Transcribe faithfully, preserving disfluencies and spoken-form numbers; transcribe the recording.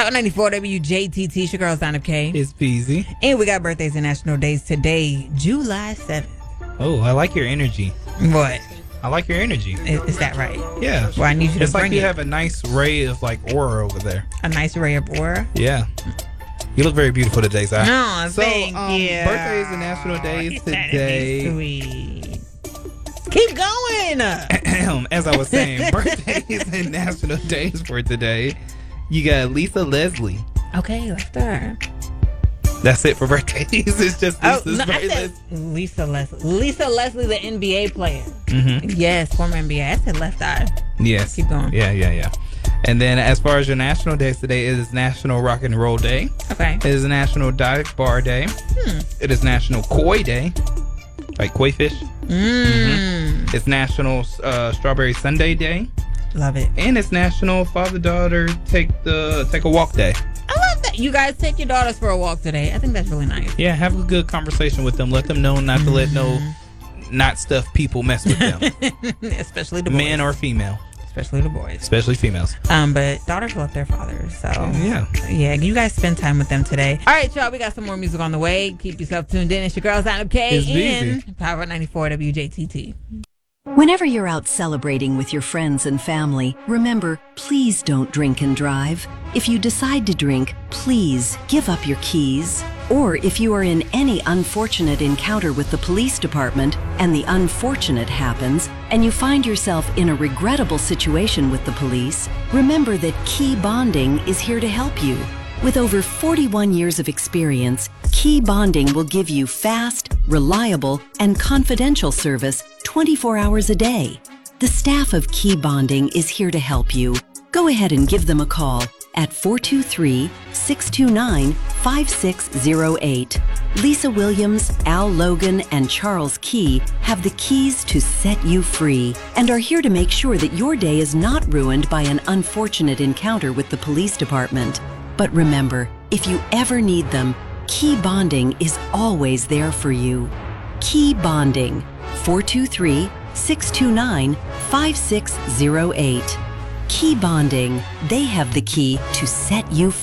Power ninety-four W J T T, your girl, Sign Up K. It's Peasy. And we got birthdays and national days today, July seventh. Oh, I like your energy. What? I like your energy. Is, is that right? Yeah. Well, I need you to it's bring like you it. have a nice ray of like aura over there. A nice ray of aura? Yeah. You look very beautiful today, Zai. No, so, thank um, you. Birthdays and national days today. Sweet. Keep going. As I was saying, birthdays and national days for today. You got Lisa Leslie. Okay, left her. That's it for birthdays. It's just Oh, Lisa's no, I birthday. said Lisa Leslie. Lisa Leslie, the N B A player. Mm-hmm. Yes, former N B A. I said left eye. Yes. Keep going. Yeah, yeah, yeah. And then as far as your national days today, it is National Rock and Roll Day. Okay. It is National Dive Bar Day. Hmm. It is National Koi Day. Like koi fish. Mm. Mm-hmm. It's National uh, Strawberry Sundae Day. Love it. And it's National Father-Daughter Take the Take a Walk Day. I love that. You guys take your daughters for a walk today. I think that's really nice. Yeah, have a good conversation with them. Let them know not to let no not stuff people mess with them. Especially the boys. Man or female. Especially the boys. Especially females. Um, but daughters love their fathers. So yeah. Yeah, you guys spend time with them today. All right, y'all, we got some more music on the way. Keep yourself tuned in. It's your girl, Sign Up K. It's in busy. Power ninety-four W J T T. Whenever you're out celebrating with your friends and family, remember, please don't drink and drive. If you decide to drink, please give up your keys. Or if you are in any unfortunate encounter with the police department and the unfortunate happens, and you find yourself in a regrettable situation with the police, remember that Key Bonding is here to help you. With over forty-one years of experience, Key Bonding will give you fast, reliable, and confidential service twenty-four hours a day. The staff of Key Bonding is here to help you. Go ahead and give them a call at four two three, six two nine, five six zero eight. Lisa Williams, Al Logan, and Charles Key have the keys to set you free and are here to make sure that your day is not ruined by an unfortunate encounter with the police department. But remember, if you ever need them, Key Bonding is always there for you. Key Bonding, four two three, six two nine, five six zero eight. Key Bonding, they have the key to set you